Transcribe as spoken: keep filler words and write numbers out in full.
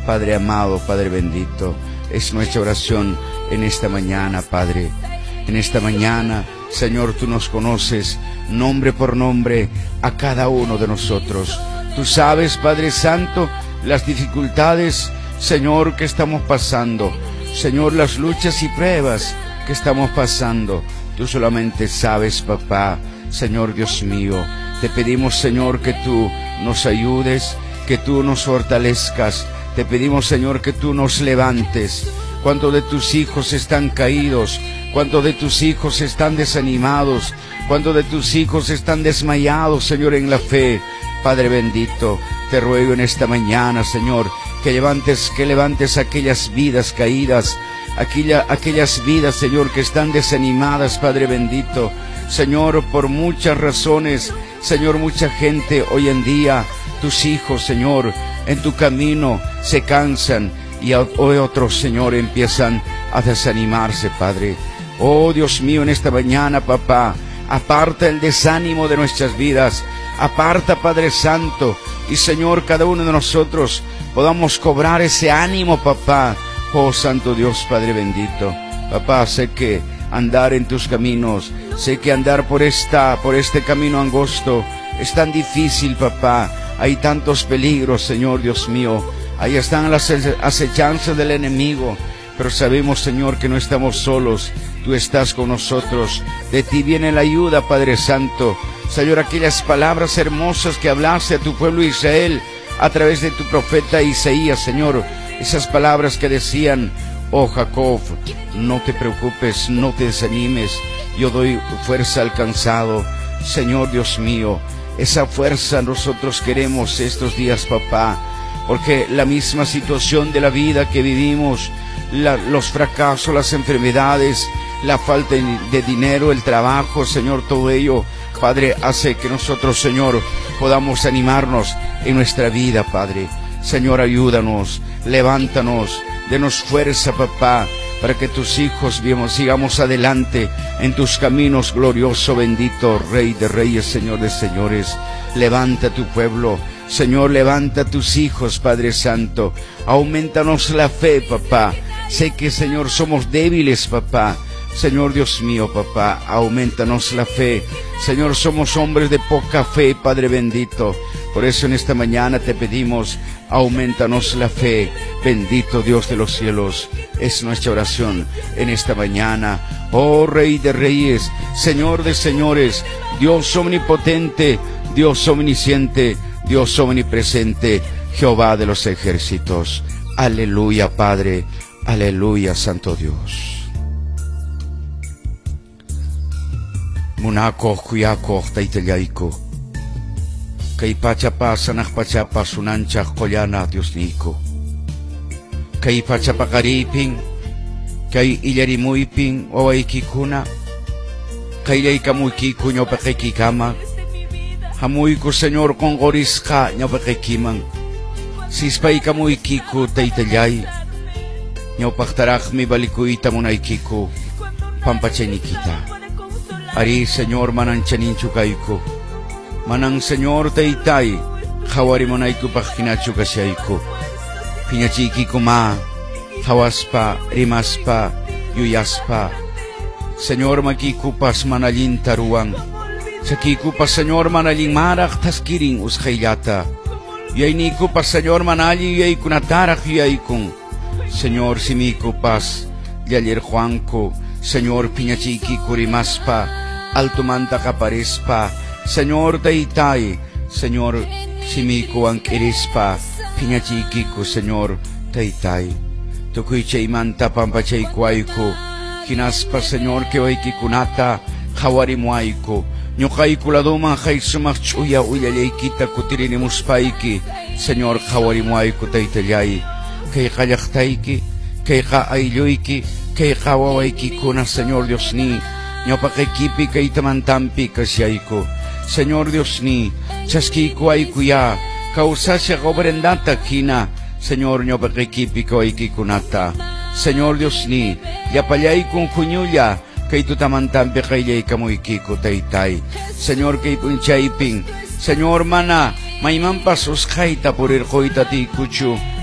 Padre amado, Padre bendito, es nuestra oración en esta mañana, Padre. En esta mañana, Señor, tú nos conoces nombre por nombre a cada uno de nosotros. Tú sabes, Padre Santo, las dificultades, Señor, que estamos pasando. Señor, las luchas y pruebas que estamos pasando. Tú solamente sabes, papá. Señor Dios mío, te pedimos, Señor, que tú nos ayudes, que tú nos fortalezcas. Te pedimos, Señor, que tú nos levantes. Cuántos de tus hijos están caídos, cuántos de tus hijos están desanimados, cuántos de tus hijos están desmayados, Señor, en la fe. Padre bendito, te ruego en esta mañana, Señor, que levantes, que levantes aquellas vidas caídas, aquella, aquellas vidas, Señor, que están desanimadas, Padre bendito. Señor, por muchas razones, Señor, mucha gente hoy en día, tus hijos, Señor, en tu camino se cansan y hoy otros, Señor, empiezan a desanimarse, Padre. Oh, Dios mío, en esta mañana, papá, aparta el desánimo de nuestras vidas, aparta, Padre Santo, y Señor, cada uno de nosotros podamos cobrar ese ánimo, papá. Oh, Santo Dios, Padre bendito, papá, sé que andar en tus caminos, sé que andar por esta, por este camino angosto es tan difícil, papá. Hay tantos peligros, Señor Dios mío. Ahí están las acechanzas del enemigo. Pero sabemos, Señor, que no estamos solos. Tú estás con nosotros. De ti viene la ayuda, Padre Santo. Señor, aquellas palabras hermosas que hablaste a tu pueblo Israel a través de tu profeta Isaías, Señor. Esas palabras que decían: oh Jacob, no te preocupes, no te desanimes. Yo doy fuerza al cansado. Señor Dios mío, esa fuerza nosotros queremos estos días, papá. Porque la misma situación de la vida que vivimos, la, los fracasos, las enfermedades, la falta de dinero, el trabajo, Señor, todo ello, Padre, hace que nosotros, Señor, podamos animarnos en nuestra vida, Padre. Señor, ayúdanos, levántanos, denos fuerza, papá, para que tus hijos vivamos, sigamos adelante en tus caminos, glorioso, bendito, Rey de Reyes, Señor de Señores. Levanta tu pueblo, Señor, levanta a tus hijos, Padre Santo. Aumentanos la fe, papá. Sé que, Señor, somos débiles, papá. Señor Dios mío, papá, aumentanos la fe. Señor, somos hombres de poca fe, Padre bendito. Por eso en esta mañana te pedimos, aumentanos la fe. Bendito Dios de los cielos, es nuestra oración en esta mañana. Oh Rey de Reyes, Señor de Señores, Dios omnipotente, Dios omnisciente, Dios omnipresente, Jehová de los ejércitos. Aleluya, Padre. Aleluya, Santo Dios. Munako kuyako taitayayko. Kay pachapa sanah pachapa sunancha kolyana Dios niko. Kay pachapa kariping, kay illarimuyping owaykikuna. Kay laykamuykiku ñawpaqaykikama. Hamuyku, Señor, con gorisqa ñawpaqaykiman. Sispaykamuykiku taytallay. Ñawpaqtaraqmi balikuyta munaykiku pampachaynikita. Ari, Señor, manan chaninchu kayku. Manan, Señor, taytay qhawarimunayku paqhinachu kashayku. Piñachiykiku ma, hawaspa, rimaspa, yuyaspa. Señor, makikupas manallinta ruwan. Sakikupas, Señor, manallin maraq taskirin usqayllata. Yuyaynikupas, Señor, manallin yuyaykunataraq yuyaykun. Señor, simikupas llaller Juanku. Señor, piñachiykiku rimaspa, altumanta qaparispa. Señor, taytay, Señor, simiku ankirispa, piñachiykiku, Señor, taytay. Tukuy chaymanta pampachaykuayku. Hinaspa, Señor, kewaykikunata qhawarimuayku. Ñuqayku laduman haysumaq ch'uya ullallaykita kutirimuspayki. Señor, qhawarimuayku taytallay. Kayqa llaqtayki, kayqa aylluyki, kayqa wawaykikuna, Señor Dios ni. Ñawpaqaykipi kaytamantampi kasyayku. Señor Dios ni, chaskiyku aykuya, kawsasya obrendata kina. Señor, ñawpaqaykipi kawaykikunata. Señor Dios ni, llapallaykun huñulla, kay tutamantampi qayllaykamuykiku taytay. Señor, kay punchaypin, Señor, mana maymanpas usqayta purirquyta tiykuchu.